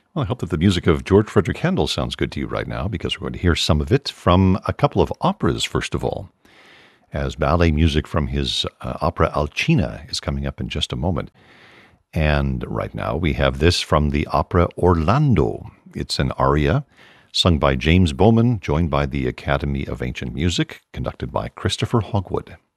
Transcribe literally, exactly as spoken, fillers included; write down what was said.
Well, I hope that the music of George Frederick Handel sounds good to you right now, because we're going to hear some of it from a couple of operas, first of all, as ballet music from his uh, opera Alcina is coming up in just a moment. And right now we have this from the opera Orlando. It's an aria sung by James Bowman, joined by the Academy of Ancient Music, conducted by Christopher Hogwood.